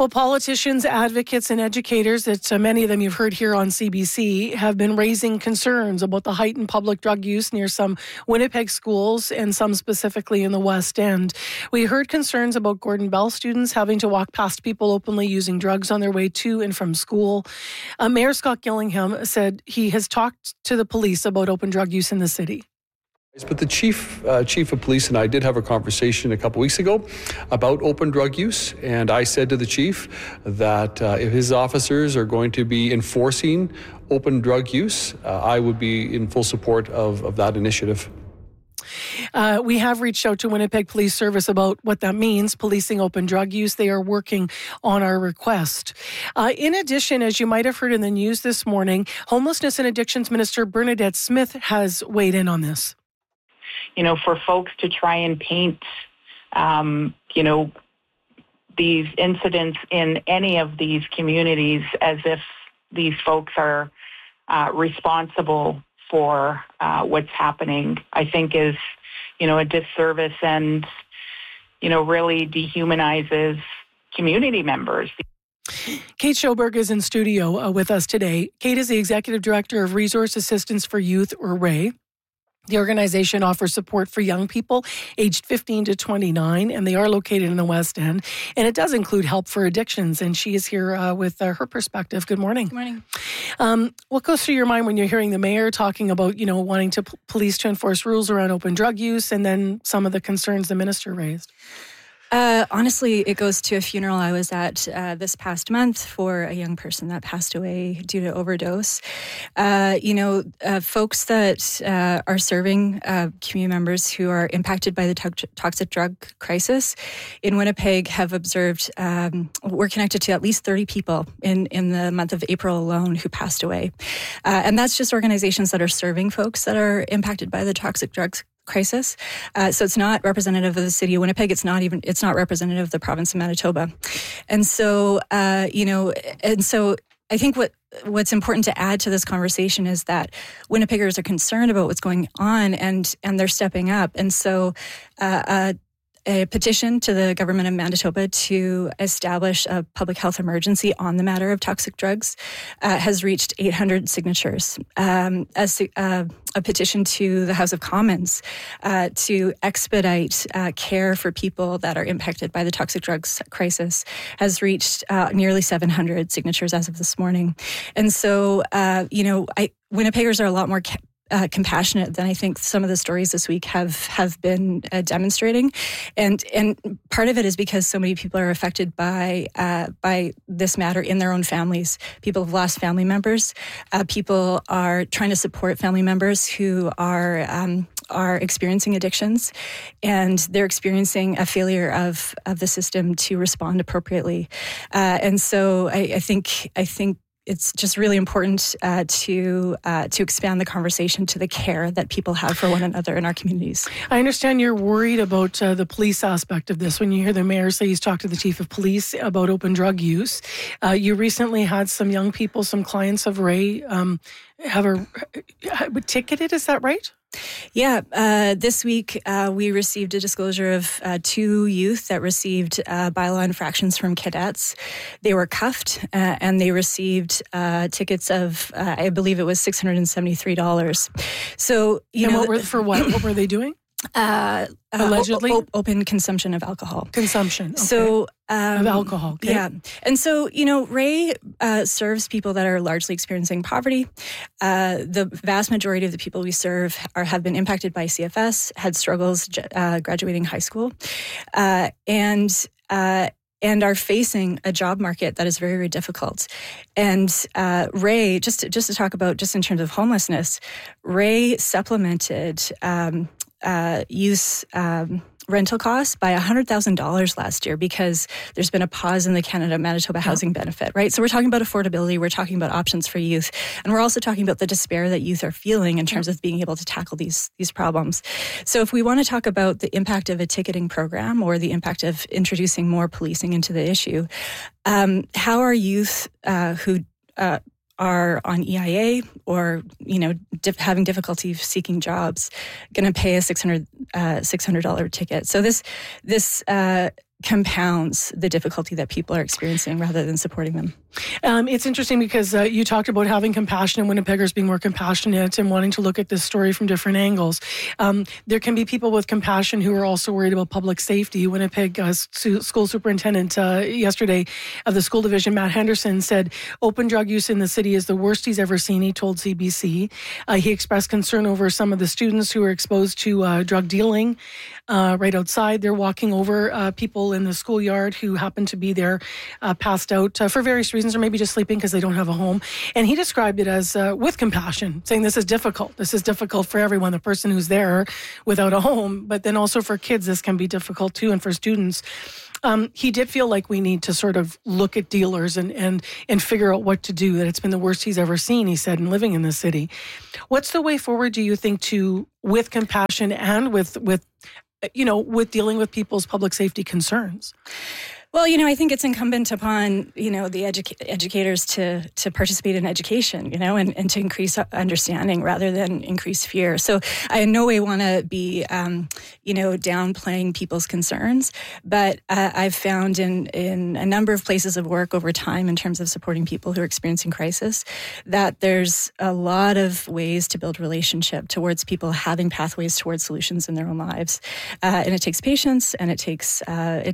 Well, politicians, advocates, and educators, that many of them you've heard here on CBC, have been raising concerns about the heightened public drug use near some Winnipeg schools and some specifically in the West End. We heard concerns about Gordon Bell students having to walk past people openly using drugs on their way to and from school. Mayor Scott Gillingham said he has talked to the police about open drug use in the city. But the chief of police and I did have a conversation a couple weeks ago about open drug use, and I said to the chief that if his officers are going to be enforcing open drug use, I would be in full support of that initiative. We have reached out to Winnipeg Police Service about what that means, policing open drug use. They are working on our request. In addition, as you might have heard in the news this morning, Homelessness and Addictions Minister Bernadette Smith has weighed in on this. You know, for folks to try and paint, these incidents in any of these communities as if these folks are responsible for what's happening, I think is, a disservice and, really dehumanizes community members. Kate Schoberg is in studio with us today. Kate is the Executive Director of Resource Assistance for Youth, or RAY. The organization offers support for young people aged 15 to 29, and they are located in the West End. And it does include help for addictions, and she is here with her perspective. Good morning. Good morning. What goes through your mind when you're hearing the mayor talking about, wanting to police to enforce rules around open drug use, and then some of the concerns the minister raised? Honestly, it goes to a funeral I was at this past month for a young person that passed away due to overdose. Folks that are serving community members who are impacted by the toxic drug crisis in Winnipeg have observed we're connected to at least 30 people in the month of April alone who passed away. And that's just organizations that are serving folks that are impacted by the toxic drugs crisis. So it's not representative of the city of Winnipeg. It's not representative of the province of Manitoba. And so, I think what's important to add to this conversation is that Winnipeggers are concerned about what's going on and they're stepping up. And so, a petition to the government of Manitoba to establish a public health emergency on the matter of toxic drugs has reached 800 signatures. A petition to the House of Commons to expedite care for people that are impacted by the toxic drugs crisis has reached nearly 700 signatures as of this morning. And so, Winnipeggers are a lot more compassionate than I think some of the stories this week have been demonstrating, and part of it is because so many people are affected by this matter in their own families. People have lost family members. People are trying to support family members who are experiencing addictions, and they're experiencing a failure of the system to respond appropriately. And so I think it's just really important to expand the conversation to the care that people have for one another in our communities. I understand you're worried about the police aspect of this. When you hear the mayor say he's talked to the chief of police about open drug use, you recently had some young people, some clients of RAY, have ticketed. Is that right? Yeah, this week we received a disclosure of 2 youth that received bylaw infractions from cadets. They were cuffed and they received tickets of, I believe it was $673. So, what were they doing? Allegedly? Open consumption of alcohol. Consumption. Okay. So, of alcohol. Okay. Yeah. And so, RAY serves people that are largely experiencing poverty. The vast majority of the people we serve have been impacted by CFS, had struggles graduating high school, and are facing a job market that is very, very difficult. And RAY, just to talk about just in terms of homelessness, RAY supplemented youth rental costs by $100,000 last year because there's been a pause in the Canada-Manitoba housing benefit, right? So we're talking about affordability, we're talking about options for youth, and we're also talking about the despair that youth are feeling in terms of being able to tackle these problems. So if we want to talk about the impact of a ticketing program or the impact of introducing more policing into the issue, how are youth who are on EIA or having difficulty seeking jobs going to pay a $600 ticket? So compounds the difficulty that people are experiencing rather than supporting them. It's interesting because you talked about having compassion and Winnipeggers being more compassionate and wanting to look at this story from different angles. There can be people with compassion who are also worried about public safety. Winnipeg school superintendent yesterday of the school division, Matt Henderson, said open drug use in the city is the worst he's ever seen, he told CBC. He expressed concern over some of the students who are exposed to drug dealing right outside. They're walking over people in the schoolyard who happen to be there passed out for various reasons, or maybe just sleeping because they don't have a home. And he described it as with compassion, saying this is difficult. This is difficult for everyone, the person who's there without a home, but then also for kids, this can be difficult too, and for students. He did feel like we need to sort of look at dealers and figure out what to do, that it's been the worst he's ever seen, he said, in living in the city. What's the way forward, do you think, to with compassion and with dealing with people's public safety concerns? Well, I think it's incumbent upon, the educators to participate in education, and to increase understanding rather than increase fear. So I in no way want to be, downplaying people's concerns, but I've found in a number of places of work over time in terms of supporting people who are experiencing crisis, that there's a lot of ways to build relationship towards people having pathways towards solutions in their own lives. And it takes patience and it takes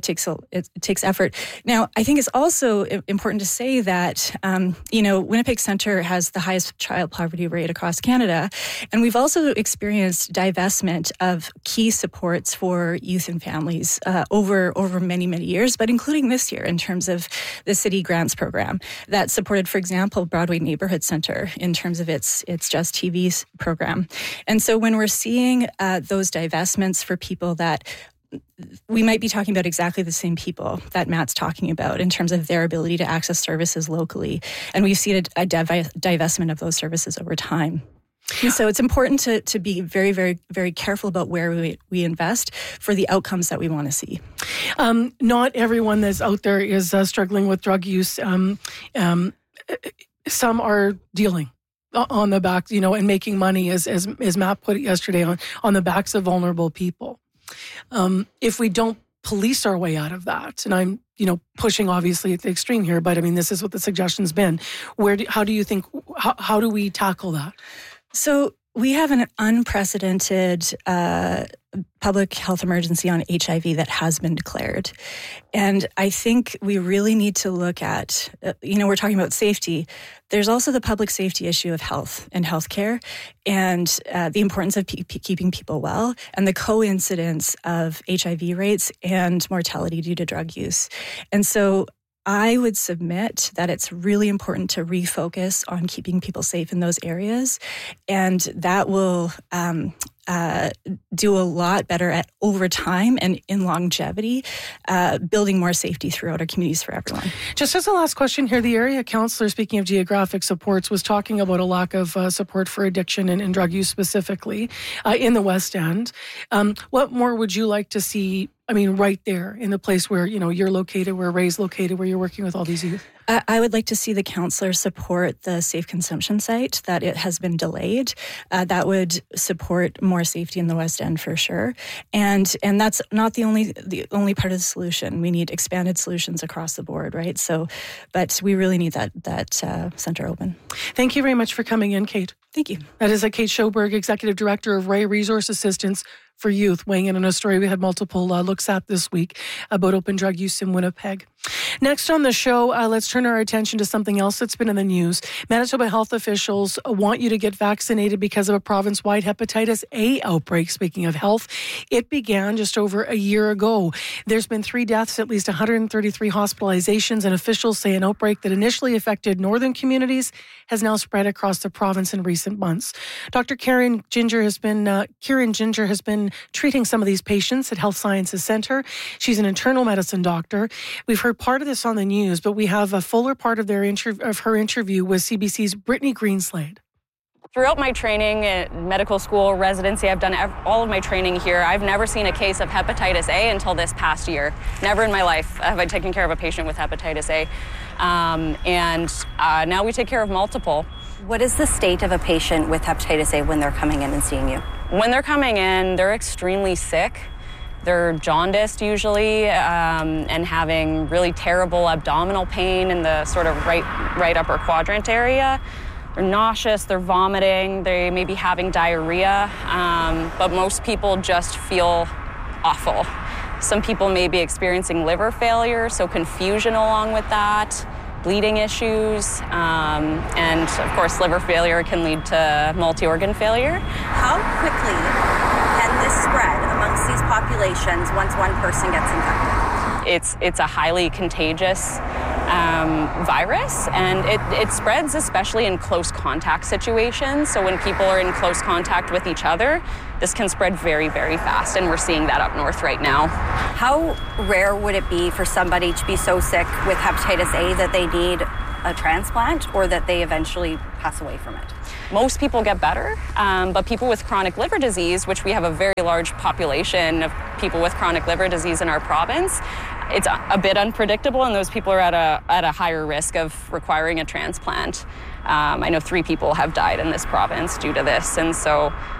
effort. Now, I think it's also important to say that, Winnipeg Centre has the highest child poverty rate across Canada. And we've also experienced divestment of key supports for youth and families over many, many years, but including this year in terms of the city grants program that supported, for example, Broadway Neighborhood Centre in terms of its Just TV's program. And so when we're seeing those divestments for people that we might be talking about exactly the same people that Matt's talking about in terms of their ability to access services locally. And we've seen a divestment of those services over time. And so it's important to be very, very, very careful about where we invest for the outcomes that we want to see. Not everyone that's out there is struggling with drug use. Some are dealing on the back, and making money, as Matt put it yesterday, on the backs of vulnerable people. If we don't police our way out of that, and I'm, pushing obviously at the extreme here, but I mean, this is what the suggestion's been. How do you think, how do we tackle that? So we have an unprecedented public health emergency on HIV that has been declared. And I think we really need to look at, we're talking about safety. There's also the public safety issue of health and healthcare and the importance of keeping people well and the coincidence of HIV rates and mortality due to drug use. And so I would submit that it's really important to refocus on keeping people safe in those areas, and that will do a lot better over time and in longevity, building more safety throughout our communities for everyone. Just as a last question here, the area councillor, speaking of geographic supports, was talking about a lack of support for addiction and drug use specifically in the West End. What more would you like to see? I mean, right there in the place where, you're located, where Ray's located, where you're working with all these youth? I would like to see the councillor support the safe consumption site, that it has been delayed. That would support more safety in the West End for sure. And that's not the only part of the solution. We need expanded solutions across the board, right? So, but we really need that centre open. Thank you very much for coming in, Kate. Thank you. That is Kate Schoberg, Executive Director of Ray Resource Assistance for Youth, weighing in on a story we had multiple looks at this week about open drug use in Winnipeg. Next on the show, let's turn our attention to something else that's been in the news. Manitoba health officials want you to get vaccinated because of a province-wide hepatitis A outbreak. Speaking of health, it began just over a year ago. There's been 3 deaths, at least 133 hospitalizations, and officials say an outbreak that initially affected northern communities has now spread across the province in recent months. Dr. Kieran Ginger has been treating some of these patients at Health Sciences Centre. She's an internal medicine doctor. We've heard part of this on the news, but we have a fuller part of her interview with CBC's Brittany Greenslade. Throughout my training at medical school, residency, I've done all of my training here. I've never seen a case of hepatitis A until this past year. Never in my life have I taken care of a patient with hepatitis A. Now we take care of multiple. What is the state of a patient with hepatitis A when they're coming in and seeing you? When they're coming in, they're extremely sick. They're jaundiced usually and having really terrible abdominal pain in the sort of right upper quadrant area. They're nauseous, they're vomiting, they may be having diarrhea, but most people just feel awful. Some people may be experiencing liver failure, so confusion along with that, bleeding issues, and of course liver failure can lead to multi-organ failure. How quickly can this spread amongst these populations once one person gets infected? It's a highly contagious virus, and it spreads especially in close contact situations. So when people are in close contact with each other, this can spread very, very fast, and we're seeing that up north right now. How rare would it be for somebody to be so sick with hepatitis A that they need a transplant or that they eventually pass away from it? Most people get better, but people with chronic liver disease, which we have a very large population of people with chronic liver disease in our province, it's a bit unpredictable, and those people are at a higher risk of requiring a transplant. I know 3 people have died in this province due to this, and so